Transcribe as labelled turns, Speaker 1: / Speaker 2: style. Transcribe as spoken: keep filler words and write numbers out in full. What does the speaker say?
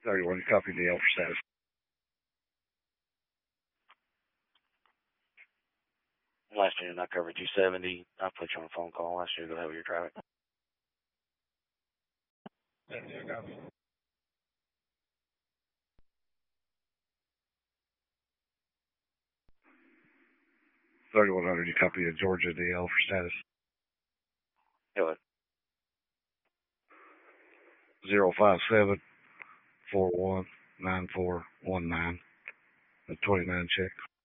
Speaker 1: thirty-one, you copy D L for status.
Speaker 2: Last unit, not cover two seventy. I'll put you on a phone call. Last unit, go ahead with your traffic.
Speaker 1: thirty-one hundred, you copy a Georgia D L for status.
Speaker 2: Go ahead.
Speaker 1: zero five seven, four one, nine four one nine. A twenty-nine check.